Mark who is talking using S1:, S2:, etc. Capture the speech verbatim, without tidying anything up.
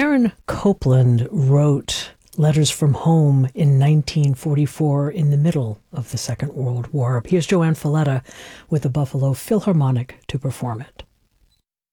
S1: Aaron Copland wrote Letters from Home in nineteen forty-four in the middle of the Second World War. Here's Joanne Falletta with the Buffalo Philharmonic to perform it.